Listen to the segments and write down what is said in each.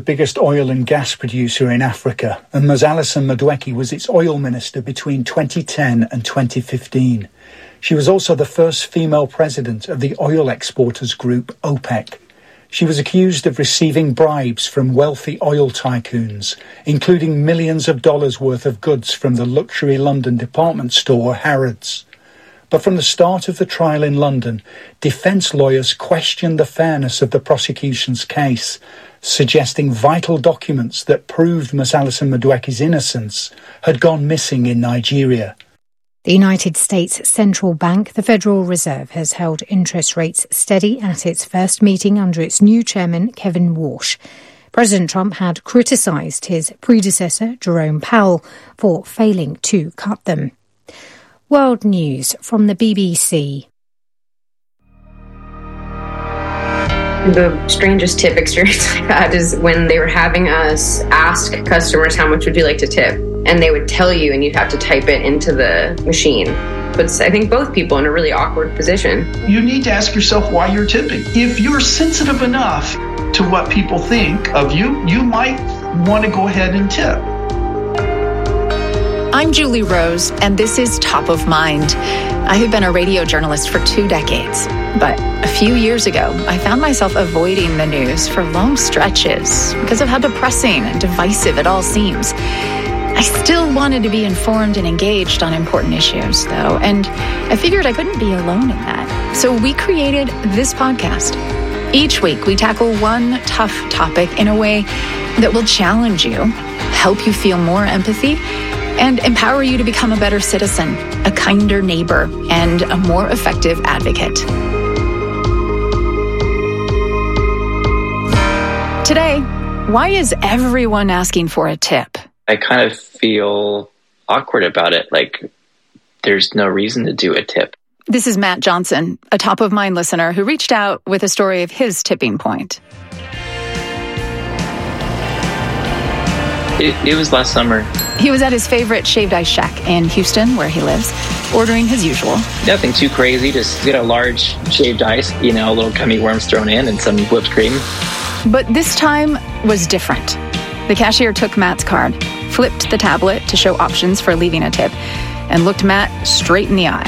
biggest oil and gas producer in Africa, and Ms. Alison Madueke was its oil minister between 2010 and 2015. She was also the first female president of the oil exporters group OPEC. She was accused of receiving bribes from wealthy oil tycoons, including millions of dollars worth of goods from the luxury London department store Harrods. But from the start of the trial in London, defence lawyers questioned the fairness of the prosecution's case, suggesting vital documents that proved Ms. Alison Madueke's innocence had gone missing in Nigeria. The United States Central Bank, the Federal Reserve, has held interest rates steady at its first meeting under its new chairman, Kevin Warsh. President Trump had criticised his predecessor, Jerome Powell, for failing to cut them. World News from the BBC. The strangest tip experience I've had is when they were having us ask customers how much would you like to tip, and they would tell you and you'd have to type it into the machine. Puts, I think, both people in a really awkward position. You need to ask yourself why you're tipping. If you're sensitive enough to what people think of you, you might want to go ahead and tip. I'm Julie Rose, and this is Top of Mind. I have been a radio journalist for 2 decades, but a few years ago, I found myself avoiding the news for long stretches because of how depressing and divisive it all seems. I still wanted to be informed and engaged on important issues, though, and I figured I couldn't be alone in that. So we created this podcast. Each week, we tackle one tough topic in a way that will challenge you, help you feel more empathy, and empower you to become a better citizen, a kinder neighbor, and a more effective advocate. Today, why is everyone asking for a tip? I kind of feel awkward about it, like there's no reason to do a tip. This is Matt Johnson, a Top of Mind listener who reached out with a story of his tipping point. It was last summer. He was at his favorite shaved ice shack in Houston, where he lives, ordering his usual. Nothing too crazy, just get a large shaved ice, a little gummy worms thrown in and some whipped cream. But this time was different. The cashier took Matt's card, flipped the tablet to show options for leaving a tip, and looked Matt straight in the eye.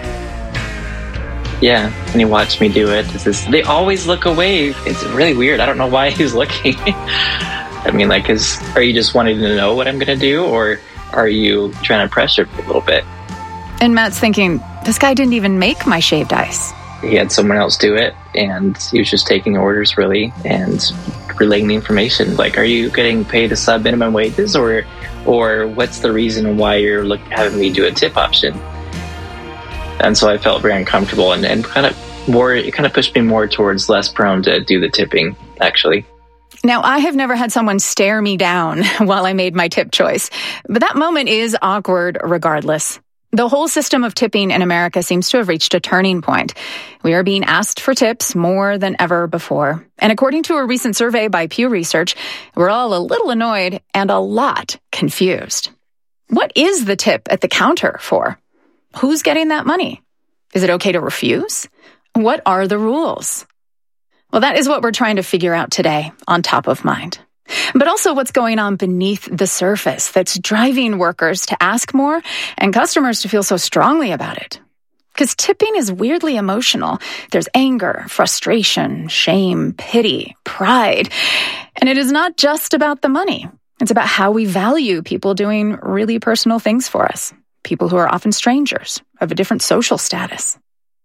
Yeah, and he watched me do it. They always look away. It's really weird. I don't know why he's looking. I mean, are you just wanting to know what I'm going to do, or are you trying to pressure me a little bit? And Matt's thinking, this guy didn't even make my shaved ice. He had someone else do it, and he was just taking orders, really, and relaying the information. Are you getting paid a sub-minimum wages, or what's the reason why you're having me do a tip option? And so I felt very uncomfortable, and it kind of pushed me more towards less prone to do the tipping, actually. Now, I have never had someone stare me down while I made my tip choice, but that moment is awkward regardless. The whole system of tipping in America seems to have reached a turning point. We are being asked for tips more than ever before. And according to a recent survey by Pew Research, we're all a little annoyed and a lot confused. What is the tip at the counter for? Who's getting that money? Is it okay to refuse? What are the rules? Well, that is what we're trying to figure out today on Top of Mind. But also what's going on beneath the surface that's driving workers to ask more and customers to feel so strongly about it. Because tipping is weirdly emotional. There's anger, frustration, shame, pity, pride. And it is not just about the money. It's about how we value people doing really personal things for us. People who are often strangers, of a different social status.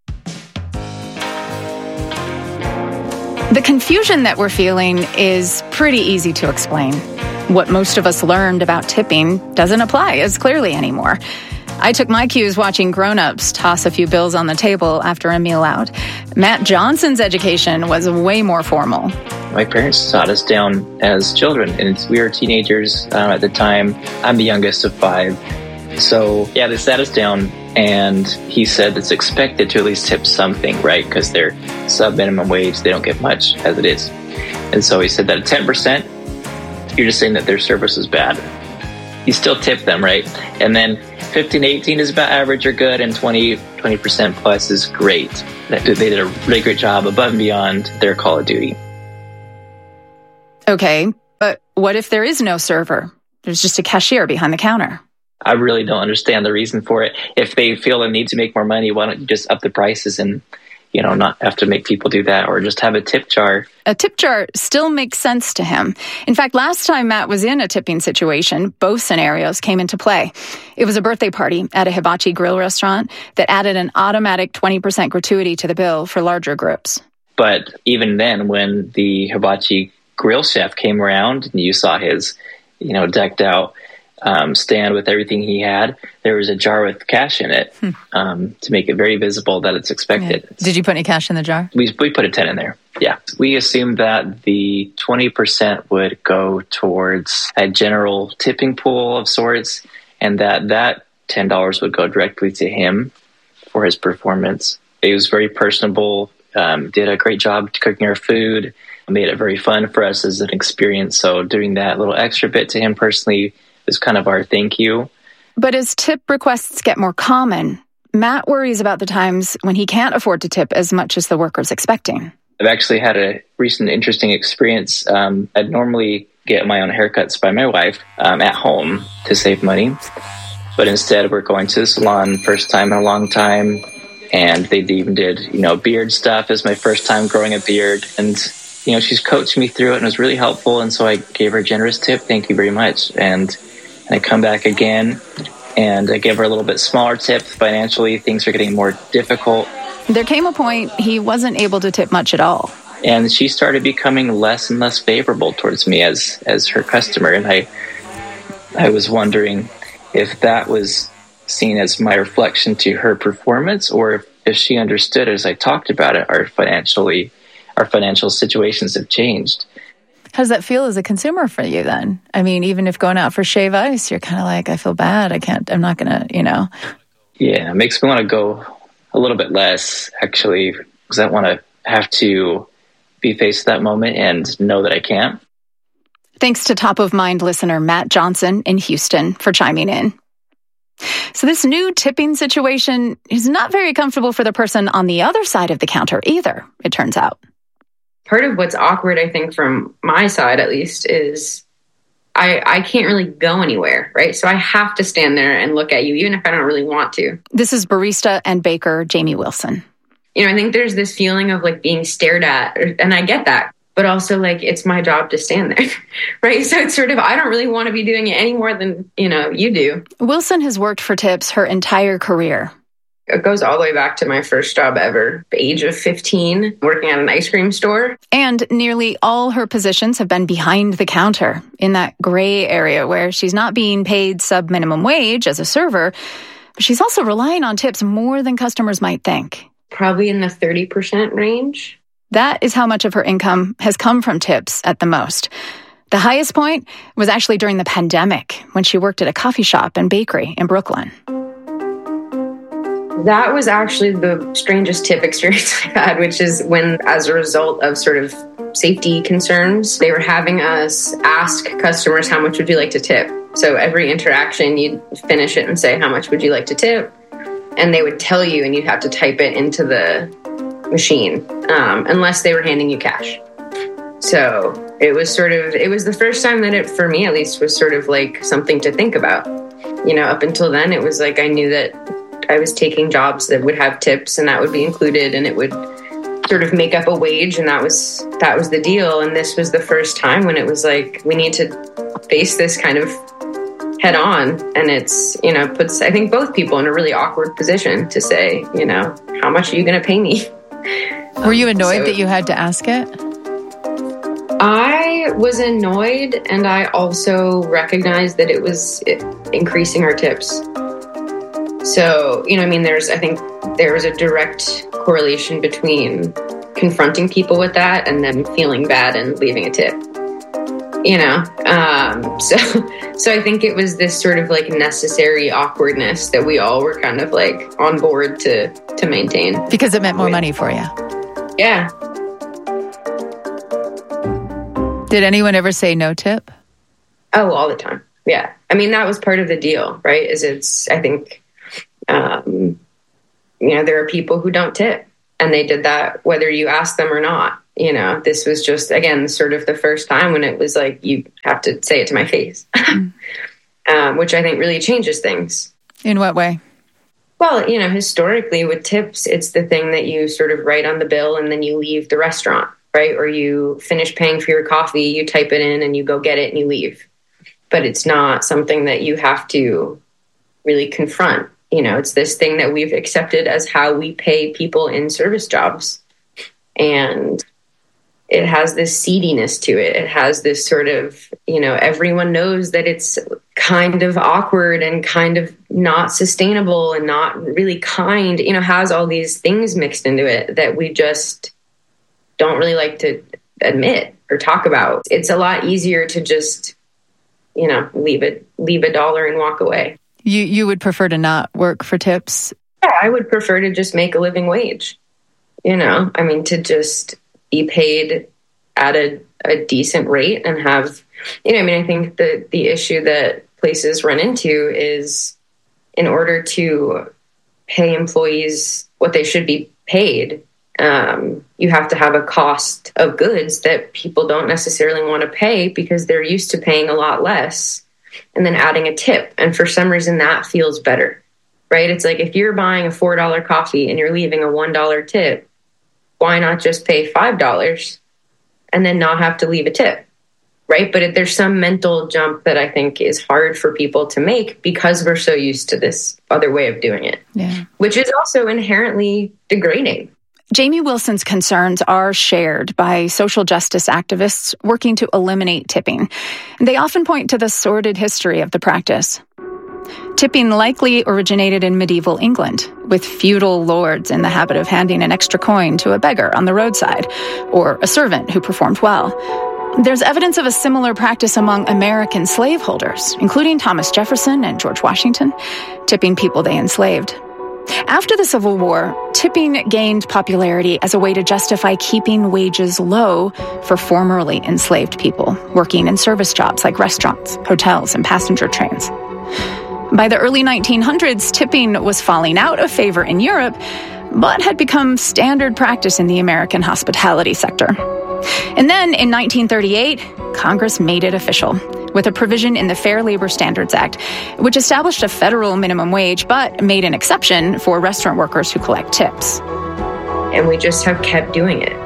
The confusion that we're feeling is pretty easy to explain. What most of us learned about tipping doesn't apply as clearly anymore. I took my cues watching grown-ups toss a few bills on the table after a meal out. Matt Johnson's education was way more formal. My parents taught us down as children, and we were teenagers at the time. I'm the youngest of 5. So, yeah, they sat us down, and he said it's expected to at least tip something, right? Because they're sub-minimum wage. They don't get much as it is. And so he said that at 10%, you're just saying that their service is bad. You still tip them, right? And then 15 to 18 is about average or good, and 20% plus is great. They did a really great job above and beyond their call of duty. Okay, But what if there is no server? There's just a cashier behind the counter. I really don't understand the reason for it. If they feel the need to make more money, why don't you just up the prices and, not have to make people do that, or just have a tip jar? A tip jar still makes sense to him. In fact, last time Matt was in a tipping situation, both scenarios came into play. It was a birthday party at a hibachi grill restaurant that added an automatic 20% gratuity to the bill for larger groups. But even then, when the hibachi grill chef came around and you saw his, decked out stand with everything he had, there was a jar with cash in it to make it very visible that it's expected. Yeah. Did you put any cash in the jar? We put a 10 in there. Yeah. We assumed that the 20% would go towards a general tipping pool of sorts, and that $10 would go directly to him for his performance. It was very personable, did a great job cooking our food, made it very fun for us as an experience. So doing that little extra bit to him personally is kind of our thank you. But as tip requests get more common, Matt worries about the times when he can't afford to tip as much as the worker's expecting. I've actually had a recent interesting experience. I'd normally get my own haircuts by my wife at home to save money. But instead, we're going to the salon first time in a long time. And they even did, beard stuff. It was my first time growing a beard. And, she's coached me through it and it was really helpful. And so I gave her a generous tip. Thank you very much. And I come back again and I give her a little bit smaller tip. Financially, things are getting more difficult. There came a point he wasn't able to tip much at all. And she started becoming less and less favorable towards me as her customer. And I was wondering if that was seen as my reflection to her performance, or if she understood as I talked about it, our financial situations have changed. How does that feel as a consumer for you then? I mean, even if going out for shave ice, you're kind of like, I feel bad. I'm not going to, Yeah, it makes me want to go a little bit less, actually, because I want to have to be faced with that moment and know that I can't. Thanks to top of mind listener Matt Johnson in Houston for chiming in. So this new tipping situation is not very comfortable for the person on the other side of the counter either, it turns out. Part of what's awkward, I think, from my side at least, is I can't really go anywhere, right? So I have to stand there and look at you, even if I don't really want to. This is barista and baker Jamie Wilson. I think there's this feeling of like being stared at, and I get that. But also, like, it's my job to stand there, right? So it's sort of, I don't really want to be doing it any more than, you do. Wilson has worked for tips her entire career. It goes all the way back to my first job ever, the age of 15, working at an ice cream store. And nearly all her positions have been behind the counter, in that gray area where she's not being paid sub-minimum wage as a server, but she's also relying on tips more than customers might think. Probably in the 30% range. That is how much of her income has come from tips at the most. The highest point was actually during the pandemic, when she worked at a coffee shop and bakery in Brooklyn. That was actually the strangest tip experience I've had, which is when, as a result of sort of safety concerns, they were having us ask customers, how much would you like to tip? So every interaction, you'd finish it and say, how much would you like to tip? And they would tell you, and you'd have to type it into the machine, unless they were handing you cash. So it was the first time that it, for me at least, was sort of like something to think about. Up until then, it was like I knew that I was taking jobs that would have tips and that would be included and it would sort of make up a wage, and that was the deal. And this was the first time when it was like, we need to face this kind of head on. And it's, puts, I think, both people in a really awkward position to say, how much are you going to pay me? Were you annoyed that you had to ask it? I was annoyed, and I also recognized that it was increasing our tips. So, I think there was a direct correlation between confronting people with that and them feeling bad and leaving a tip. So I think it was this sort of like necessary awkwardness that we all were kind of like on board to maintain. Because it meant more money for you. Yeah. Did anyone ever say no tip? Oh, all the time. Yeah. I mean, that was part of the deal, right? I think, there are people who don't tip, and they did that whether you ask them or not, this was just, again, sort of the first time when it was like, you have to say it to my face, which I think really changes things. In what way? Well, historically with tips, it's the thing that you sort of write on the bill and then you leave the restaurant, right? Or you finish paying for your coffee, you type it in and you go get it and you leave. But it's not something that you have to really confront. It's this thing that we've accepted as how we pay people in service jobs. And it has this seediness to it. It has this sort of, everyone knows that it's kind of awkward and kind of not sustainable and not really kind, has all these things mixed into it that we just don't really like to admit or talk about. It's a lot easier to just, leave a dollar and walk away. You would prefer to not work for tips? Yeah, I would prefer to just make a living wage. To just be paid at a decent rate and have, I think the issue that places run into is in order to pay employees what they should be paid, you have to have a cost of goods that people don't necessarily want to pay because they're used to paying a lot less and then adding a tip. And for some reason that feels better, right? It's like if you're buying a $4 coffee and you're leaving a $1 tip, why not just pay $5 and then not have to leave a tip, right? But there's some mental jump that I think is hard for people to make because we're so used to this other way of doing it, which is also inherently degrading. Jamie Wilson's concerns are shared by social justice activists working to eliminate tipping. They often point to the sordid history of the practice. Tipping likely originated in medieval England, with feudal lords in the habit of handing an extra coin to a beggar on the roadside, or a servant who performed well. There's evidence of a similar practice among American slaveholders, including Thomas Jefferson and George Washington, tipping people they enslaved. After the Civil War, tipping gained popularity as a way to justify keeping wages low for formerly enslaved people working in service jobs like restaurants, hotels, and passenger trains. By the early 1900s, tipping was falling out of favor in Europe, but had become standard practice in the American hospitality sector. And then in 1938, Congress made it official with a provision in the Fair Labor Standards Act, which established a federal minimum wage, but made an exception for restaurant workers who collect tips. And we just have kept doing it.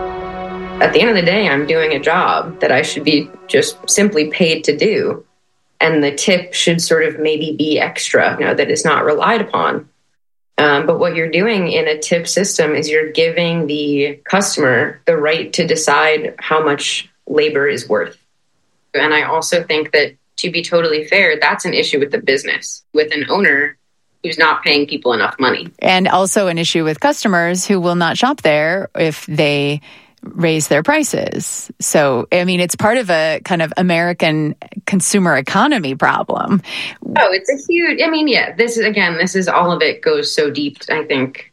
At the end of the day, I'm doing a job that I should be just simply paid to do. And the tip should sort of maybe be extra, that is not relied upon. But what you're doing in a tip system is you're giving the customer the right to decide how much labor is worth. And I also think that, to be totally fair, that's an issue with the business, with an owner who's not paying people enough money. And also an issue with customers who will not shop there if they raise their prices. So, it's part of a kind of American consumer economy problem. Oh, it's a huge, this is all of it goes so deep, I think.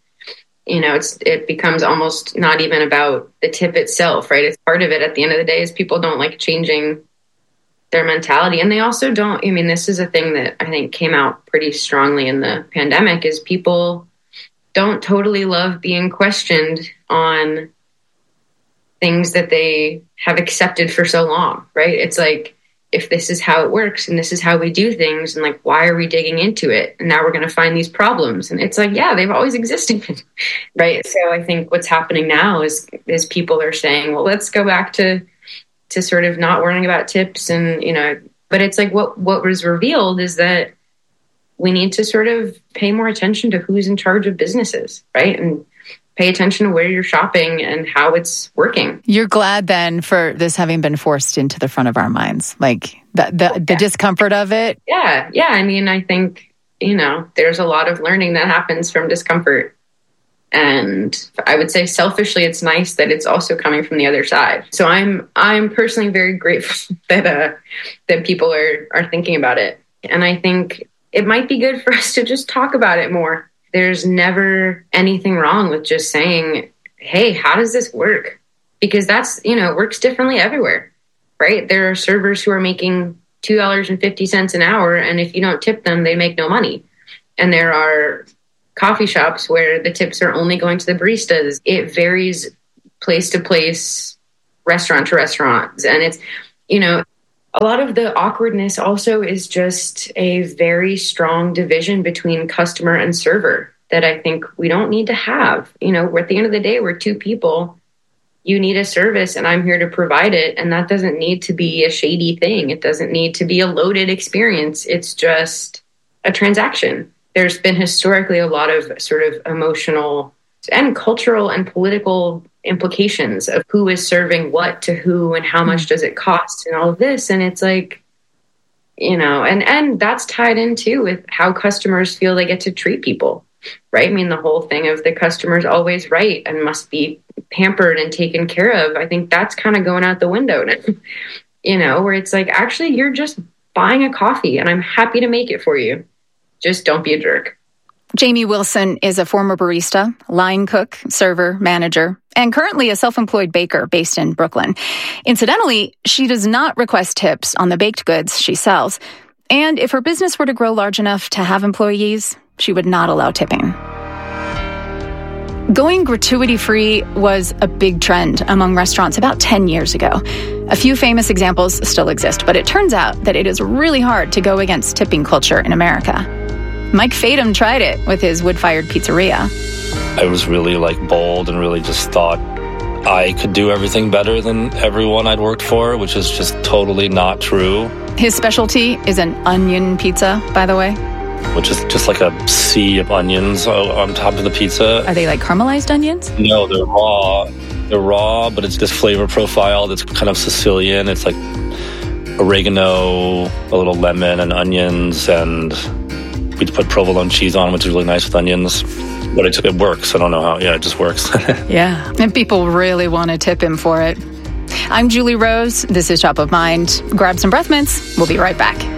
It becomes almost not even about the tip itself, right? It's part of it at the end of the day is people don't like changing their mentality. And they also don't, this is a thing that I think came out pretty strongly in the pandemic is people don't totally love being questioned on things that they have accepted for so long, right? It's like, if this is how it works and this is how we do things, and like, why are we digging into it? And now we're going to find these problems. And it's like, yeah, they've always existed, right? So I think what's happening now is people are saying, well, let's go back to sort of not worrying about tips. And, but it's like what was revealed is that we need to sort of pay more attention to who's in charge of businesses, right? And pay attention to where you're shopping and how it's working. You're glad then for this having been forced into the front of our minds, like the discomfort of it? Yeah. I think, there's a lot of learning that happens from discomfort. And I would say selfishly, it's nice that it's also coming from the other side. So I'm personally very grateful that people are thinking about it. And I think it might be good for us to just talk about it more. There's never anything wrong with just saying, hey, how does this work? Because that's, it works differently everywhere, right? There are servers who are making $2.50 an hour. And if you don't tip them, they make no money. And there are coffee shops where the tips are only going to the baristas. It varies place to place, restaurant to restaurant. And it's, a lot of the awkwardness also is just a very strong division between customer and server that I think we don't need to have. At the end of the day, we're two people. You need a service and I'm here to provide it. And that doesn't need to be a shady thing. It doesn't need to be a loaded experience. It's just a transaction. There's been historically a lot of sort of emotional and cultural and political implications of who is serving what to who and how much does it cost and all of this. And it's like, and that's tied in too with how customers feel they get to treat people, right? I mean, the whole thing of the customer's always right and must be pampered and taken care of. I think that's kind of going out the window now, where it's like, actually, you're just buying a coffee and I'm happy to make it for you. Just don't be a jerk. Jamie Wilson is a former barista, line cook, server, manager, and currently a self-employed baker based in Brooklyn. Incidentally, she does not request tips on the baked goods she sells. And if her business were to grow large enough to have employees, she would not allow tipping. Going gratuity-free was a big trend among restaurants about 10 years ago. A few famous examples still exist, but it turns out that it is really hard to go against tipping culture in America. Mike Fadum tried it with his wood-fired pizzeria. I was really bold and really just thought I could do everything better than everyone I'd worked for, which is just totally not true. His specialty is an onion pizza, by the way. Which is just like a sea of onions on top of the pizza. Are they like caramelized onions? No, they're raw. They're raw, but it's this flavor profile that's kind of Sicilian. It's like oregano, a little lemon and onions, and we put provolone cheese on, which is really nice with onions. But it works. I don't know how. Yeah, it just works. Yeah, and people really want to tip him for it. I'm Julie Rose. This is Top of Mind. Grab some breath mints. We'll be right back.